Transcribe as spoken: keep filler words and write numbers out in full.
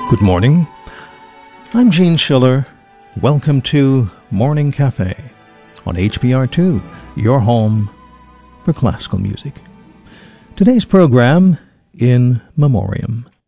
Good morning. I'm Gene Schiller. Welcome to Morning Cafe on H B R two, your home for classical music. Today's program, In Memoriam.